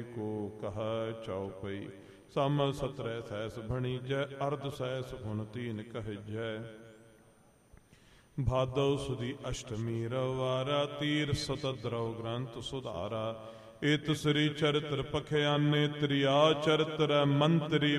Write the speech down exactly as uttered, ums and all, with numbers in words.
को कह चौपई। सम सतरै सैस भणीजै, अर्ध सैस हुन तीन कहजै। भादव सुदी अष्टमी रवारा, तीर सतद्रव ग्रंथ सुधारा। इत श्री चरित्र पखयाने, त्रिया चरित्र मंत्री